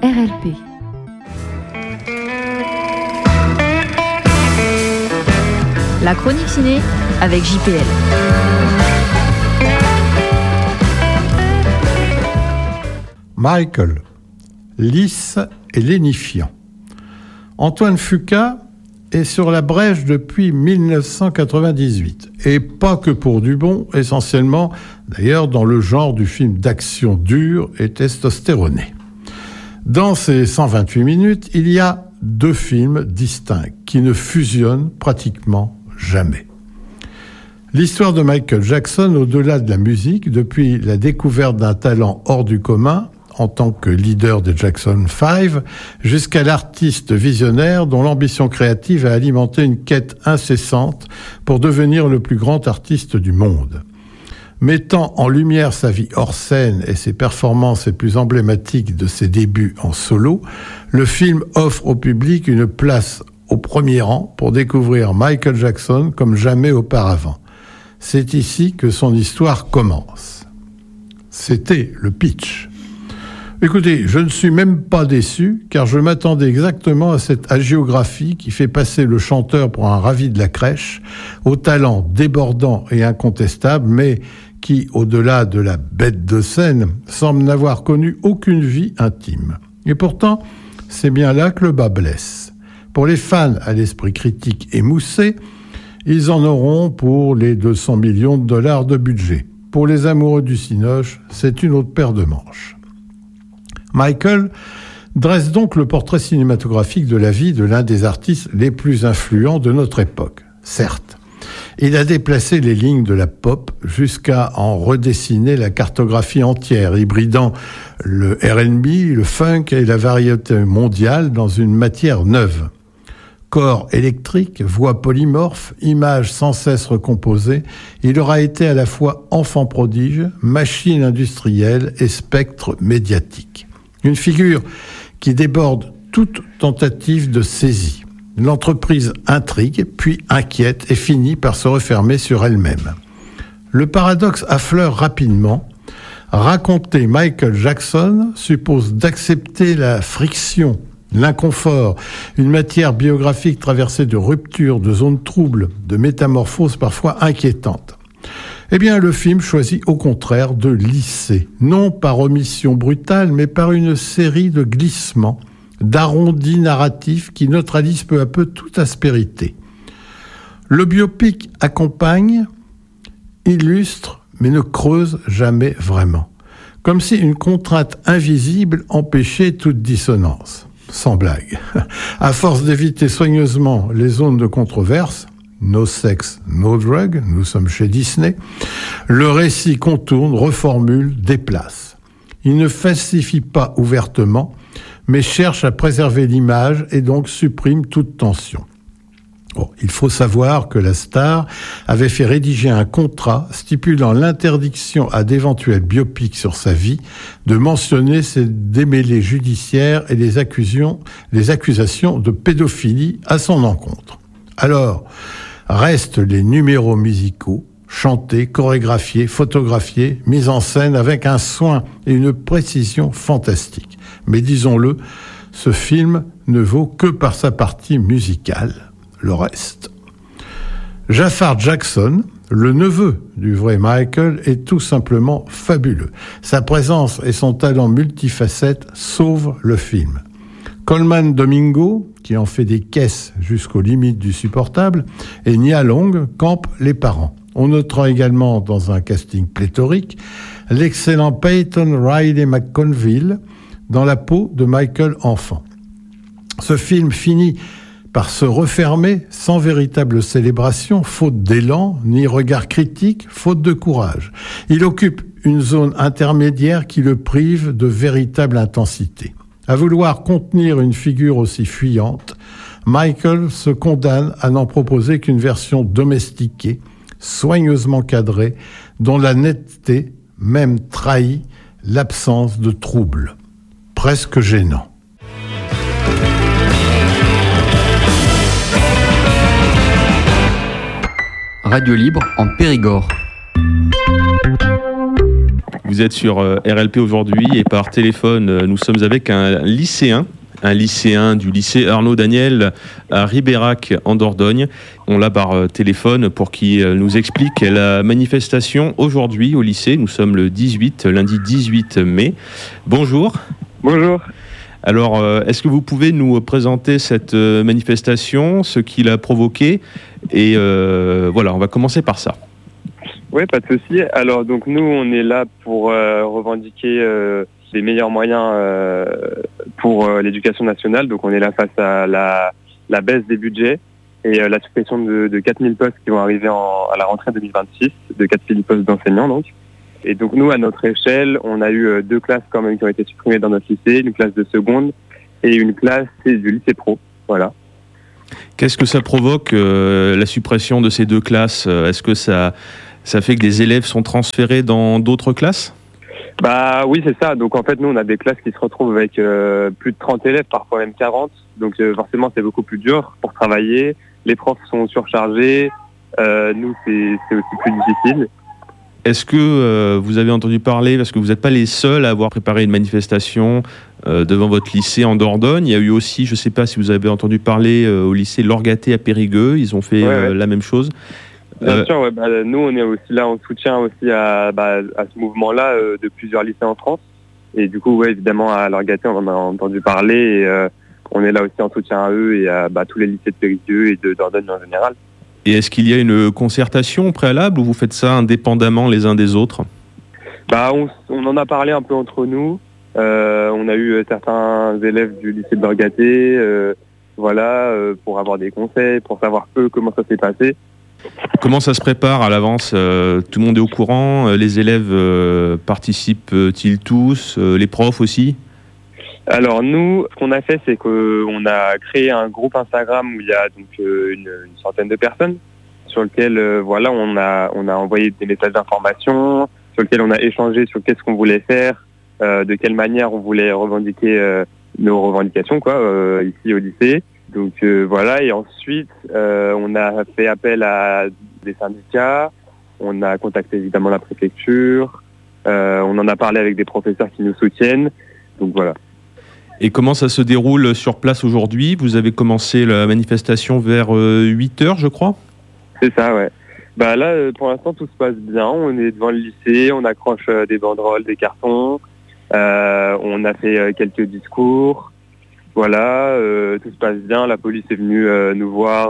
RLP. La chronique ciné avec JPL. Michael, lisse et lénifiant. Antoine Fuqua est sur la brèche depuis 1998. Et pas que pour du bon, essentiellement d'ailleurs dans le genre du film d'action dur et testostéroné. Dans ces 128 minutes, il y a deux films distincts qui ne fusionnent pratiquement jamais. L'histoire de Michael Jackson au-delà de la musique, depuis la découverte d'un talent hors du commun, en tant que leader des Jackson 5, jusqu'à l'artiste visionnaire dont l'ambition créative a alimenté une quête incessante pour devenir le plus grand artiste du monde. Mettant en lumière sa vie hors scène et ses performances les plus emblématiques de ses débuts en solo, le film offre au public une place au premier rang pour découvrir Michael Jackson comme jamais auparavant. C'est ici que son histoire commence. C'était le pitch. Écoutez, je ne suis même pas déçu, car je m'attendais exactement à cette hagiographie qui fait passer le chanteur pour un ravi de la crèche, au talent débordant et incontestable, mais qui, au-delà de la bête de scène, semble n'avoir connu aucune vie intime. Et pourtant, c'est bien là que le bas blesse. Pour les fans à l'esprit critique émoussé, ils en auront pour les 200 millions de dollars de budget. Pour les amoureux du cinoche, c'est une autre paire de manches. Michael dresse donc le portrait cinématographique de la vie de l'un des artistes les plus influents de notre époque. Certes, il a déplacé les lignes de la pop jusqu'à en redessiner la cartographie entière, hybridant le R&B, le funk et la variété mondiale dans une matière neuve. Corps électrique, voix polymorphe, images sans cesse recomposées, il aura été à la fois enfant prodige, machine industrielle et spectre médiatique. Une figure qui déborde toute tentative de saisie. L'entreprise intrigue, puis inquiète et finit par se refermer sur elle-même. Le paradoxe affleure rapidement. Raconter Michael Jackson suppose d'accepter la friction, l'inconfort, une matière biographique traversée de ruptures, de zones troubles, de métamorphoses parfois inquiétantes. Eh bien, le film choisit au contraire de lisser, non par omission brutale, mais par une série de glissements, d'arrondis narratifs qui neutralisent peu à peu toute aspérité. Le biopic accompagne, illustre, mais ne creuse jamais vraiment. Comme si une contrainte invisible empêchait toute dissonance. Sans blague. À force d'éviter soigneusement les zones de controverse, no sex, no drug, nous sommes chez Disney, le récit contourne, reformule, déplace. Il ne falsifie pas ouvertement, mais cherche à préserver l'image et donc supprime toute tension. Bon, il faut savoir que la star avait fait rédiger un contrat stipulant l'interdiction à d'éventuels biopics sur sa vie de mentionner ses démêlés judiciaires et les accusations de pédophilie à son encontre. Alors, restent les numéros musicaux, chantés, chorégraphiés, photographiés, mis en scène avec un soin et une précision fantastiques. Mais disons-le, ce film ne vaut que par sa partie musicale. Le reste. Jafar Jackson, le neveu du vrai Michael, est tout simplement fabuleux. Sa présence et son talent multifacette sauvent le film. Coleman Domingo, qui en fait des caisses jusqu'aux limites du supportable, et Nia Long campent les parents. On notera également dans un casting pléthorique l'excellent Peyton Riley McConville dans la peau de Michael enfant. Ce film finit par se refermer sans véritable célébration, faute d'élan, ni regard critique, faute de courage. Il occupe une zone intermédiaire qui le prive de véritable intensité. À vouloir contenir une figure aussi fuyante, Michael se condamne à n'en proposer qu'une version domestiquée, soigneusement cadrée, dont la netteté même trahit l'absence de trouble. Presque gênant. Radio Libre en Périgord. Vous êtes sur RLP aujourd'hui et par téléphone, nous sommes avec un lycéen du lycée Arnaud Daniel à Ribérac en Dordogne. On l'a par téléphone pour qu'il nous explique la manifestation aujourd'hui au lycée. Nous sommes lundi 18 mai. Bonjour. Bonjour. Alors, est-ce que vous pouvez nous présenter cette manifestation, ce qui l'a provoqué? Et voilà, on va commencer par ça. Oui, pas de souci. Alors, donc nous, on est là pour revendiquer les meilleurs moyens pour l'éducation nationale. Donc, on est là face à la baisse des budgets et la suppression de 4000 postes qui vont arriver à la rentrée 2026, de 4000 postes d'enseignants, donc. Et donc, nous, à notre échelle, on a eu 2 classes quand même qui ont été supprimées dans notre lycée, une classe de seconde et une classe du lycée pro. Voilà. Qu'est-ce que ça provoque, la suppression de ces 2 classes? Est-ce que ça fait que des élèves sont transférés dans d'autres classes? Bah oui, c'est ça. Donc en fait, nous, on a des classes qui se retrouvent avec plus de 30 élèves, parfois même 40. Donc forcément, c'est beaucoup plus dur pour travailler. Les profs sont surchargés. Nous, c'est aussi plus difficile. Est-ce que vous avez entendu parler, parce que vous n'êtes pas les seuls à avoir préparé une manifestation devant votre lycée en Dordogne. Il y a eu aussi, je ne sais pas si vous avez entendu parler au lycée Lorgaté à Périgueux. Ils ont fait la même chose. Bien sûr, nous on est aussi là en soutien aussi à ce mouvement-là de plusieurs lycées en France. Et du coup, évidemment, à Lorgaté, on en a entendu parler et on est là aussi en soutien à eux et à tous les lycées de Périgueux et de Dordogne en général. Et est-ce qu'il y a une concertation préalable ou vous faites ça indépendamment les uns des autres? On en a parlé un peu entre nous. On a eu certains élèves du lycée de Lorgaté, pour avoir des conseils, pour savoir eux comment ça s'est passé. Comment ça se prépare à l'avance? Tout le monde est au courant? Les élèves participent-ils tous? Les profs aussi? Alors nous, ce qu'on a fait, c'est qu'on a créé un groupe Instagram où il y a donc une centaine de personnes sur lequel on a envoyé des messages d'information, sur lequel on a échangé sur qu'est-ce qu'on voulait faire, de quelle manière on voulait revendiquer nos revendications ici au lycée. Donc et ensuite on a fait appel à des syndicats, on a contacté évidemment la préfecture, on en a parlé avec des professeurs qui nous soutiennent, donc voilà. Et comment ça se déroule sur place aujourd'hui? Vous avez commencé la manifestation vers 8h, je crois? C'est ça, ouais. Là, pour l'instant, tout se passe bien. On est devant le lycée, on accroche des banderoles, des cartons, on a fait quelques discours. Voilà, tout se passe bien. La police est venue nous voir.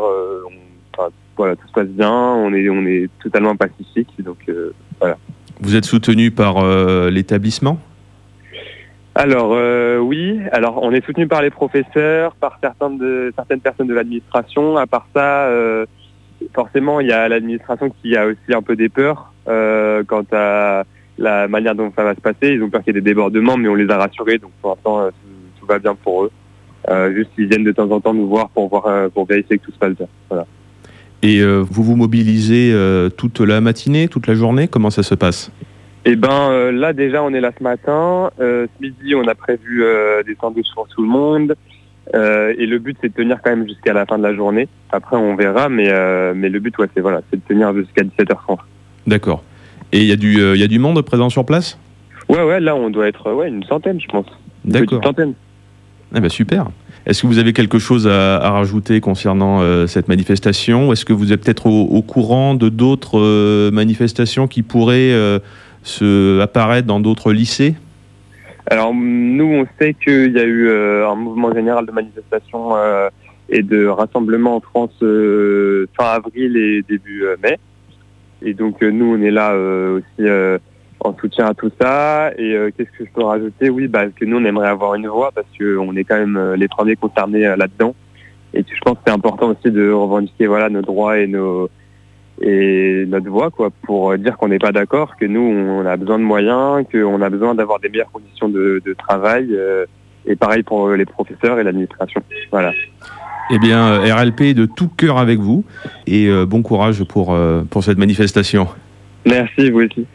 Tout se passe bien. On est totalement pacifique. Donc voilà. Vous êtes soutenu par l'établissement? Alors oui. Alors on est soutenu par les professeurs, par certaines personnes de l'administration. À part ça, forcément, il y a l'administration qui a aussi un peu des peurs quant à la manière dont ça va se passer. Ils ont peur qu'il y ait des débordements, mais on les a rassurés. Donc pour l'instant, tout va bien pour eux. Juste ils viennent de temps en temps nous voir pour vérifier que tout se passe bien. Voilà. Et vous vous mobilisez toute la matinée, toute la journée? Comment ça se passe? Là déjà on est là ce matin. Ce midi on a prévu des sandwichs pour tout le monde. Et le but c'est de tenir quand même jusqu'à la fin de la journée. Après on verra, mais le but c'est de tenir jusqu'à 17h30. D'accord. Et il y a du monde présent sur place? Ouais, là on doit être une centaine, je pense. D'accord. Une centaine. Super. Est-ce que vous avez quelque chose à rajouter concernant cette manifestation? Ou est-ce que vous êtes peut-être au courant de d'autres manifestations qui pourraient apparaître dans d'autres lycées? Alors nous on sait qu'il y a eu un mouvement général de manifestation et de rassemblement en France fin avril et début mai. Et donc nous on est là aussi en soutien à tout ça. Et qu'est-ce que je peux rajouter? Oui, que nous on aimerait avoir une voix parce qu'on est quand même les premiers concernés là-dedans. Et je pense que c'est important aussi de revendiquer nos droits et notre voix pour dire qu'on n'est pas d'accord, que nous on a besoin de moyens, qu'on a besoin d'avoir des meilleures conditions de travail et pareil pour les professeurs et l'administration. Voilà. Eh bien, RLP est de tout cœur avec vous et bon courage pour cette manifestation. Merci, vous aussi.